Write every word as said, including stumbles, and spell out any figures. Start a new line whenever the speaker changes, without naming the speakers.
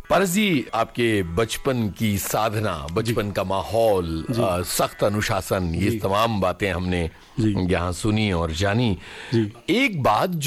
पारस जी, आपके बचपन की साधना, बचपन का माहौल, सख्त अनुशासन, ये तमाम बातें हमने यहाँ सुनी और जानी। एक बात